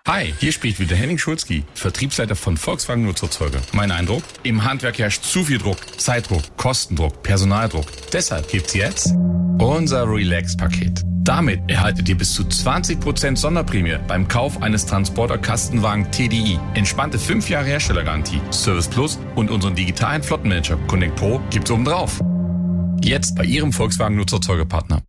Hi, hier spricht wieder Henning Schulzki, Vertriebsleiter von Volkswagen Nutzerzeuge. Mein Eindruck? Im Handwerk herrscht zu viel Druck, Zeitdruck, Kostendruck, Personaldruck. Deshalb gibt's jetzt unser Relax-Paket. Damit erhaltet ihr bis zu 20% Sonderprämie beim Kauf eines Transporter-Kastenwagen TDI. Entspannte 5 Jahre Herstellergarantie, Service Plus und unseren digitalen Flottenmanager Connect Pro gibt's obendrauf. Jetzt bei Ihrem Volkswagen Nutzerzeugepartner.